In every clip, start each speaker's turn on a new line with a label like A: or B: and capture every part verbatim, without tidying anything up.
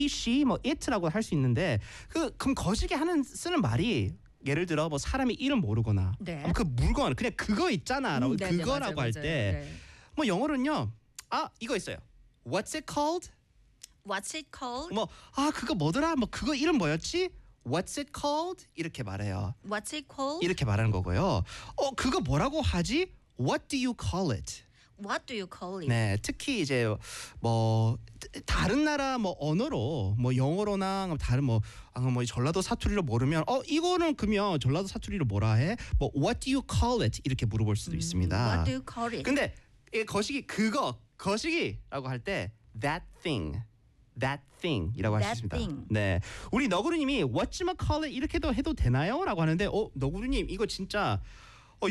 A: she, 뭐 it라고 할 수 있는데 그 그럼 거시기 하는 쓰는 말이 예를 들어 뭐 사람이 이름 모르거나
B: 네.
A: 그 물건 그냥 그거 있잖아라고
B: 음, 네네,
A: 그거라고
B: 맞아요,
A: 할
B: 맞아요.
A: 때
B: 네.
A: 뭐 영어로는요. 아 이거 있어요. What's it called?
B: What's it called?
A: 뭐 아 그거 뭐더라? 뭐 그거 이름 뭐였지? What's it called? 이렇게 말해요.
B: What's it called?
A: 이렇게 말하는 거고요. 어 그거 뭐라고 하지? What do you call it?
B: What do you call it?
A: 네, 특히 이제 뭐 다른 나라 뭐 언어로 뭐 영어로나 다른 뭐, 아, 뭐 전라도 사투리로 모르면 어 이거는 그러면 전라도 사투리로 뭐라 해? 뭐 What do you call it? 이렇게 물어볼 수도
B: 음,
A: 있습니다.
B: What do you call it?
A: 근데 이 거시기 그거 거시기라고 할 때 that thing, that thing이라고 할 수
B: That
A: 있습니다.
B: thing.
A: 네, 우리 너구리님이 whatchamacallit 이렇게도 해도 되나요?라고 하는데 어 너구리님 이거 진짜 어,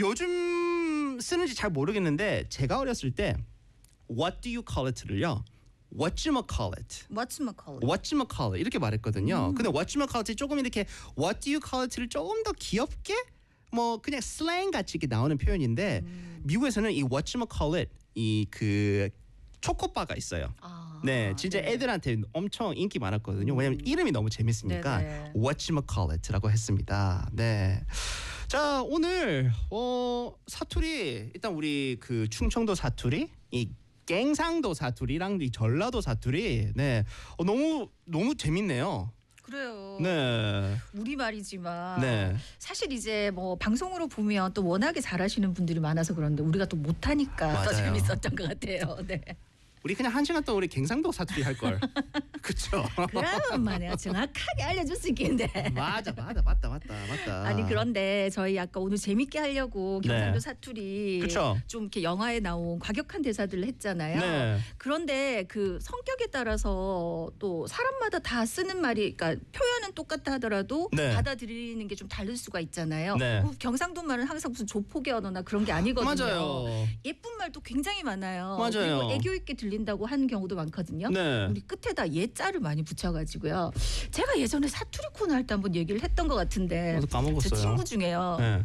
A: 요즘 쓰는지 잘 모르겠는데 제가 어렸을 때 what do you call it를요 whatchamacallit,
B: Whatchamacallit?
A: whatchamacallit 이렇게 말했거든요.
B: 음.
A: 근데 whatchamacallit이 조금 이렇게 what do you call it를 조금 더 귀엽게 뭐 그냥 슬랭 같이 이렇게 나오는 표현인데
B: 음.
A: 미국에서는 이 whatchamacallit 이 그 초코바가 있어요.
B: 아,
A: 네, 진짜
B: 네.
A: 애들한테 엄청 인기 많았거든요. 왜냐면 이름이 너무 재밌으니까
B: 네네.
A: whatchamacallit라고 했습니다. 네. 자, 오늘 어 사투리 일단 우리 그 충청도 사투리, 이 갱상도 사투리랑 이 전라도 사투리, 네, 어, 너무 너무 재밌네요.
B: 그래요.
A: 네,
B: 우리 말이지만
A: 네.
B: 사실 이제 뭐 방송으로 보면 또 워낙에 잘하시는 분들이 많아서 그런데 우리가 또 못하니까 더
A: 맞아요.
B: 재밌었던 것 같아요. 네.
A: 우리 그냥 한 시간 동안 우리 갱상도 사투리 할 걸. 그렇죠.
B: 그러면 내가 정확하게 알려줄 수 있겠는데.
A: 맞아, 맞아, 맞다, 맞다, 맞다.
B: 아니 그런데 저희 아까 오늘 재밌게 하려고 경상도
A: 네.
B: 사투리
A: 그쵸.
B: 좀 이렇게 영화에 나온 과격한 대사들을 했잖아요.
A: 네.
B: 그런데 그 성격에 따라서 또 사람마다 다 쓰는 말이 그러니까 표현은 똑같다 하더라도
A: 네.
B: 받아들이는 게 좀 다를 수가 있잖아요.
A: 네.
B: 그 경상도 말은 항상 무슨 조폭의 언어나 그런 게 아니거든요.
A: 맞아요.
B: 예쁜 말도 굉장히 많아요.
A: 맞아요.
B: 그리고 애교 있게 들린다고 하는 경우도 많거든요.
A: 네.
B: 우리 끝에다 예자를 많이 붙여가지고요. 제가 예전에 사투리 코너 할 때 한번 얘기를 했던 것 같은데
A: 저도 까먹었어요.
B: 제 친구 중에요.
A: 네.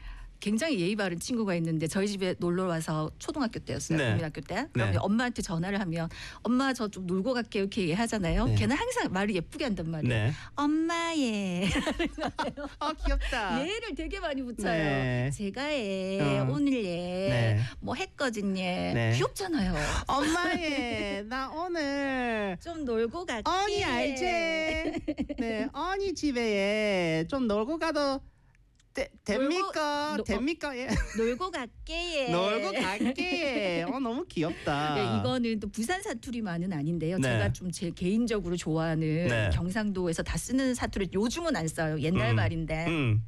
B: 굉장히 예의 바른 친구가 있는데 저희 집에 놀러 와서 초등학교 때였어요.
A: 네.
B: 국민학교 때. 그러면
A: 네.
B: 엄마한테 전화를 하면 엄마 저 좀 놀고 갈게요 이렇게 얘기하잖아요.
A: 네.
B: 걔는 항상 말을 예쁘게 한단 말이에요.
A: 네.
B: 엄마예.
A: 아 귀엽다.
B: 예를 되게 많이 붙여요.
A: 네.
B: 제가 예,
A: 어.
B: 오늘 예,
A: 네.
B: 뭐 했거든요.
A: 네.
B: 귀엽잖아요.
A: 엄마예, 나 오늘
B: 좀 놀고 갈게.
A: 언니 알지? 네, 언니 집에 좀 놀고 가도 되, 됩니까?
B: 놀고-
A: 됩니까? 예.
B: 놀고 갈게. 예.
A: 놀고 갈게. 어 너무 귀엽다.
B: 네, 이거는 또 부산 사투리만은 아닌데요.
A: 네.
B: 제가 좀 제 개인적으로 좋아하는
A: 네.
B: 경상도에서 다 쓰는 사투리 요즘은 안 써요. 옛날
A: 음.
B: 말인데.
A: 음.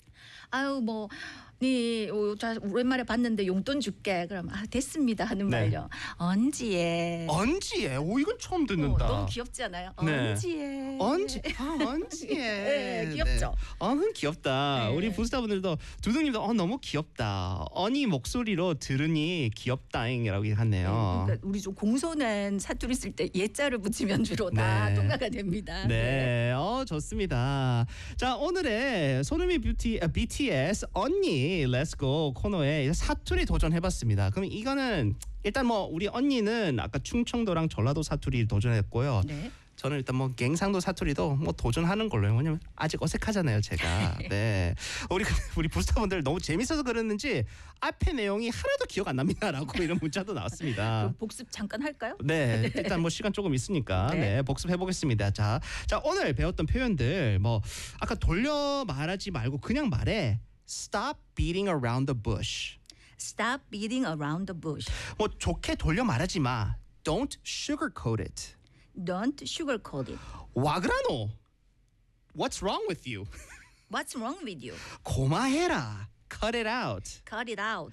B: 아유 뭐. 네, 어, 자, 오랜만에 봤는데 용돈 줄게. 그럼 아 됐습니다 하는
A: 네.
B: 말요. 언지에.
A: 언지에. 오 이건 처음 듣는다.
B: 어, 너무 귀엽지 않아요?
A: 네.
B: 언지에.
A: 언지, 아 언지에.
B: 네, 귀엽죠?
A: 어흥 귀엽다.
B: 네.
A: 우리 부스타분들도 두둥님도 어 너무 귀엽다. 언니 목소리로 들으니 귀엽다잉이라고
B: 네,
A: 하네요.
B: 그러니까 우리 좀 공손한 사투리 쓸 때 예자를 붙이면 주로 다
A: 네.
B: 통과가 됩니다.
A: 네, 어 좋습니다. 자 오늘의 손흥민 뷰티 아, 비티에스 언니 렛츠고 코너에 사투리 도전해봤습니다. 그럼 이거는 일단 뭐 우리 언니는 아까 충청도랑 전라도 사투리 도전했고요.
B: 네.
A: 저는 일단 뭐 갱상도 사투리도 뭐 도전하는 걸로요. 왜냐면 아직 어색하잖아요, 제가. 네, 우리 우리 부스타분들 너무 재밌어서 그랬는지 앞에 내용이 하나도 기억 안 납니다라고 이런 문자도 나왔습니다.
B: 그럼 복습 잠깐 할까요?
A: 네, 일단 뭐 시간 조금 있으니까
B: 네.
A: 네, 복습해 보겠습니다. 자, 자 오늘 배웠던 표현들 뭐 아까 돌려 말하지 말고 그냥 말해. Stop beating around the bush.
B: Stop beating around the bush.
A: 뭐 좋게 돌려 말하지 마. Don't sugarcoat it.
B: Don't sugarcoat it.
A: 와 그라노. What's wrong with you?
B: What's wrong with you?
A: 고마해라. Cut it out.
B: Cut it out.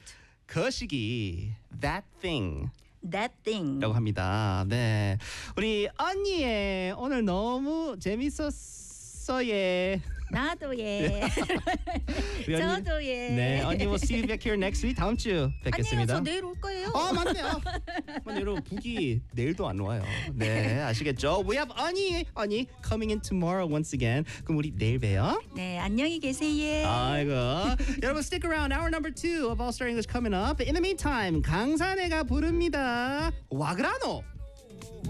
A: 거시기 that thing.
B: That thing.
A: 라고 합니다. 네, 우리 언니의 오늘 너무 재밌었어 예.
B: 나도 예.
A: 우리 언니-
B: 저도 예.
A: 네, 언니 we'll see you back here next week. 다음 주
B: 아니에요.
A: 뵙겠습니다.
B: 저 내일 올 거예요.
A: 아 맞네요. 맞네, 여러분 북이 내일도 안 와요. 네, 아시겠죠? We have 언니 언니 coming in tomorrow once again. 그럼 우리 내일 봬요.
B: 네, 안녕히 계세요.
A: 아이고. 여러분 stick around. Hour number two of All Star English coming up. In the meantime, 강산해가 부릅니다. 와그라노.